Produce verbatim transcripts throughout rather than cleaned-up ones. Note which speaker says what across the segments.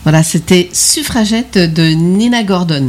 Speaker 1: Voilà, c'était Suffragette de Nina Gordon.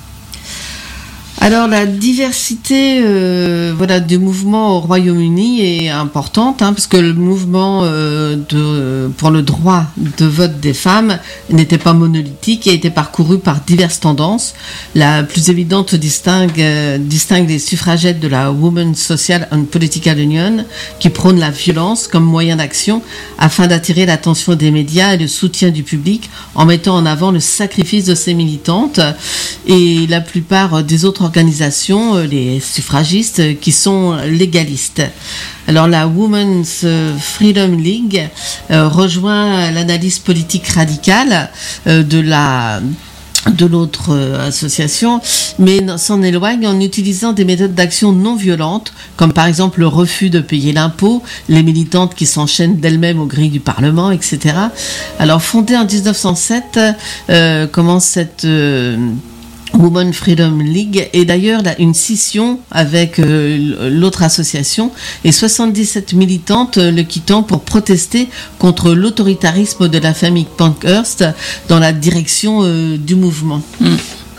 Speaker 1: Alors la diversité euh, voilà, du mouvement au Royaume-Uni est importante, hein, parce que le mouvement euh, de, pour le droit de vote des femmes n'était pas monolithique et a été parcouru par diverses tendances. La plus évidente distingue, euh, distingue les suffragettes de la Women's Social and Political Union, qui prône la violence comme moyen d'action afin d'attirer l'attention des médias et le soutien du public en mettant en avant le sacrifice de ces militantes. Et la plupart des autres organisations, les suffragistes, qui sont légalistes. Alors la Women's Freedom League euh, rejoint l'analyse politique radicale euh, de la de l'autre euh, association, mais s'en éloigne en utilisant des méthodes d'action non violentes, comme par exemple le refus de payer l'impôt, les militantes qui s'enchaînent d'elles-mêmes aux grilles du Parlement, et cetera. Alors fondée en dix-neuf cent sept, euh, commence cette euh, Women Freedom League est d'ailleurs une scission avec euh, l'autre association et soixante-dix-sept militantes le quittant pour protester contre l'autoritarisme de la famille Pankhurst dans la direction euh, du mouvement.
Speaker 2: Mmh.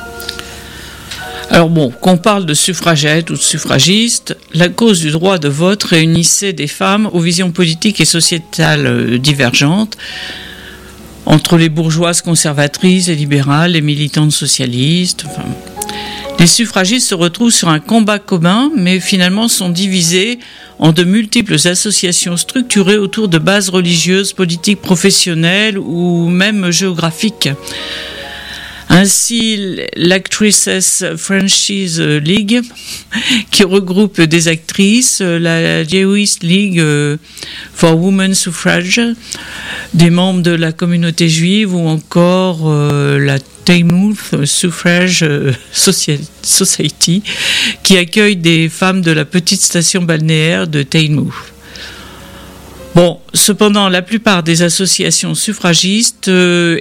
Speaker 2: Alors bon, qu'on parle de suffragettes ou de suffragistes, la cause du droit de vote réunissait des femmes aux visions politiques et sociétales euh, divergentes, entre les bourgeoises conservatrices et libérales, les militantes socialistes. Enfin, les suffragistes se retrouvent sur un combat commun, mais finalement sont divisés en de multiples associations structurées autour de bases religieuses, politiques, professionnelles ou même géographiques. Ainsi, l'Actresses Franchise League, qui regroupe des actrices, la Jewish League for Women Suffrage, des membres de la communauté juive ou encore euh, la Taymouth Suffrage Society, qui accueille des femmes de la petite station balnéaire de Taymouth. Bon, cependant, la plupart des associations suffragistes euh,